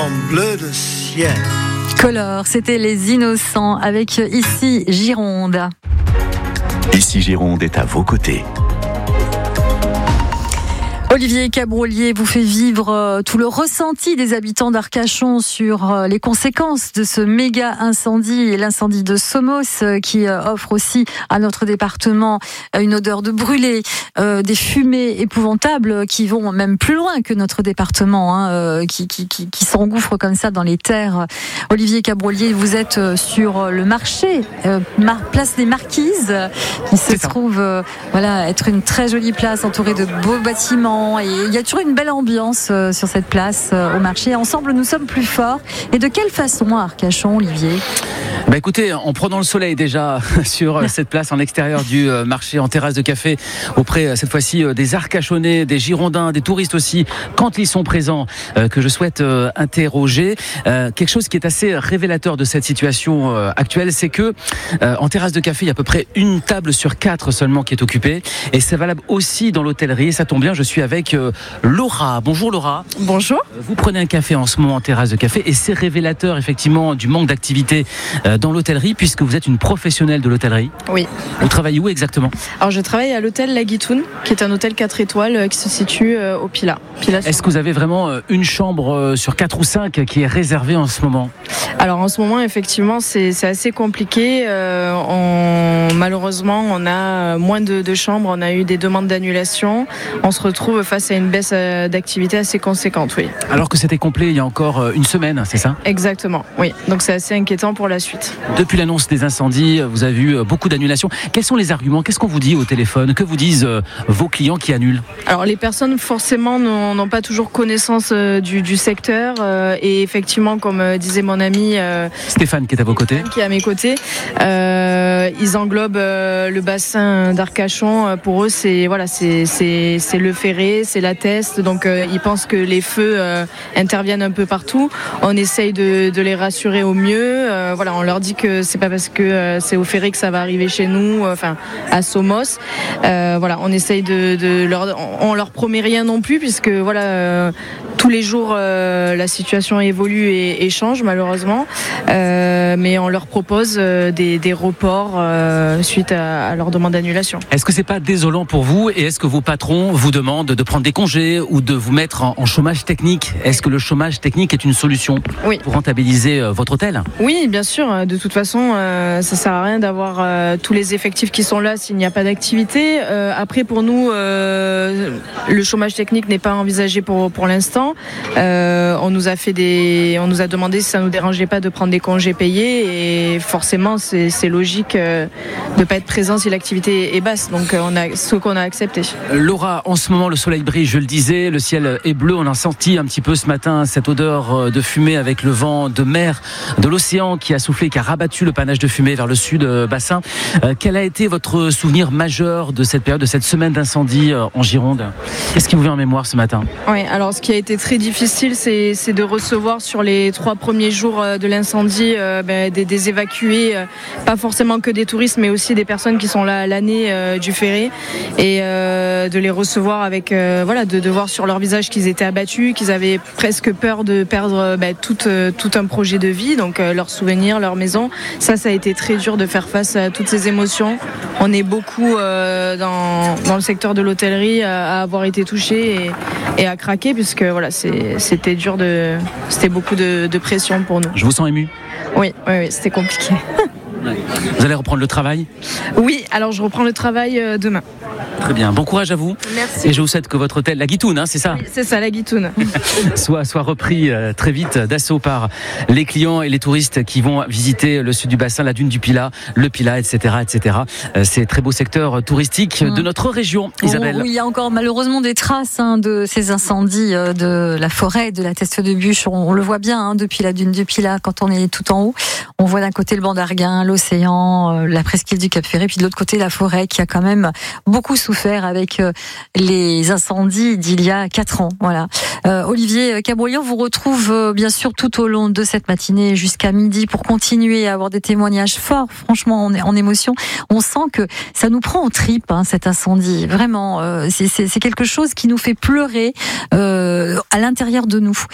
en bleu de ciel. Color, c'était Les Innocents avec Ici Gironde. Ici Gironde est à vos côtés. Olivier Cabrolier vous fait vivre tout le ressenti des habitants d'Arcachon sur les conséquences de ce méga incendie et l'incendie de Somos qui offre aussi à notre département une odeur de brûlé, des fumées épouvantables qui vont même plus loin que notre département, qui s'engouffrent comme ça dans les terres. Olivier Cabrolier, vous êtes sur le marché, place des Marquises, qui se trouve être une très jolie place entourée de beaux bâtiments. Et il y a toujours une belle ambiance sur cette place au marché. Ensemble, nous sommes plus forts. Et de quelle façon à Arcachon, Olivier ? Écoutez, en prenant le soleil déjà sur cette place en extérieur du marché, en terrasse de café, auprès cette fois-ci des Arcachonnais, des Girondins, des touristes aussi, quand ils sont présents, que je souhaite interroger. Quelque chose qui est assez révélateur de cette situation actuelle, c'est que en terrasse de café, il y a à peu près une table sur 4 seulement qui est occupée. Et c'est valable aussi dans l'hôtellerie. Ça tombe bien, je suis avec Laura. Bonjour Laura. Bonjour. Vous prenez un café en ce moment en terrasse de café et c'est révélateur effectivement du manque d'activité dans l'hôtellerie puisque vous êtes une professionnelle de l'hôtellerie. Oui. Vous travaillez où exactement ? Alors je travaille à l'hôtel La Guitoune qui est un hôtel 4 étoiles qui se situe au Pilat. Est-ce que vous avez vraiment une chambre sur 4 ou 5 qui est réservée en ce moment ? Alors en ce moment effectivement c'est assez compliqué. Malheureusement on a moins de chambres, on a eu des demandes d'annulation. On se retrouve face à une baisse d'activité assez conséquente, oui. Alors que c'était complet il y a encore une semaine, c'est ça ? Exactement, oui. Donc c'est assez inquiétant pour la suite. Depuis l'annonce des incendies, vous avez eu beaucoup d'annulations. Quels sont les arguments ? Qu'est-ce qu'on vous dit au téléphone ? Que vous disent vos clients qui annulent ? Alors les personnes forcément n'ont pas toujours connaissance du secteur et effectivement comme disait mon ami Stéphane qui est à vos côtés, qui est à mes côtés, ils englobent le bassin d'Arcachon. Pour eux c'est le Ferré, c'est la Teste, donc ils pensent que les feux interviennent un peu partout. On essaye de les rassurer au mieux. On leur dit que c'est pas parce que c'est au Ferré que ça va arriver chez nous, à Somos. On essaye on leur promet rien non plus puisque tous les jours la situation évolue et change malheureusement. Mais on leur propose des reports suite à leur demande d'annulation. Est-ce que c'est pas désolant pour vous et est-ce que vos patrons vous demandent de prendre des congés ou de vous mettre en chômage technique ? Est-ce que le chômage technique est une solution pour rentabiliser votre hôtel ? Oui, bien sûr. De toute façon, ça sert à rien d'avoir tous les effectifs qui sont là s'il n'y a pas d'activité. Après, pour nous, le chômage technique n'est pas envisagé pour l'instant. On nous a demandé si ça nous dérangeait pas de prendre des congés payés et forcément, c'est logique de ne pas être présent si l'activité est basse. Donc, ce qu'on a accepté. Laura, en ce moment, le soleil brille, je le disais, le ciel est bleu. On a senti un petit peu ce matin cette odeur de fumée avec le vent de mer, de l'océan qui a soufflé, qui a rabattu le panache de fumée vers le sud bassin. Quel a été votre souvenir majeur de cette période, de cette semaine d'incendie en Gironde ? Qu'est-ce qui vous vient en mémoire ce matin ? Oui, alors ce qui a été très difficile, c'est de recevoir sur les 3 premiers jours de l'incendie des évacués, pas forcément que des touristes, mais aussi des personnes qui sont là à l'année du Ferré, et de les recevoir avec, de voir sur leur visage qu'ils étaient abattus, qu'ils avaient presque peur de perdre tout un projet de vie, donc leurs souvenirs, leur maison. Ça a été très dur de faire face à toutes ces émotions. On est beaucoup dans le secteur de l'hôtellerie à avoir été touchés et à craquer, puisque c'était dur, c'était beaucoup de pression pour nous. Je vous sens ému. Oui, c'était compliqué. Vous allez reprendre le travail ? Oui, alors je reprends le travail demain. Très bien, bon courage à vous. Merci. Et je vous souhaite que votre hôtel, La Guitoune, c'est ça ? Oui, c'est ça, La Guitoune. soit repris très vite d'assaut par les clients et les touristes qui vont visiter le sud du bassin, la dune du Pilat, le Pilat, etc. C'est très beau secteur touristique de notre région, Isabelle. Oui, il y a encore malheureusement des traces de ces incendies de la forêt, de la Teste de Bûche. On le voit bien depuis la dune du Pilat quand on est tout en haut. On voit d'un côté le banc d'Arguin, l'océan, la presqu'île du Cap Ferré, puis de l'autre côté la forêt qui a quand même beaucoup souffert avec les incendies d'il y a 4 ans. Voilà. Olivier Cabrolier, on vous retrouve bien sûr tout au long de cette matinée jusqu'à midi pour continuer à avoir des témoignages forts, franchement en émotion. On sent que ça nous prend en tripes, cet incendie. Vraiment, c'est quelque chose qui nous fait pleurer à l'intérieur de nous.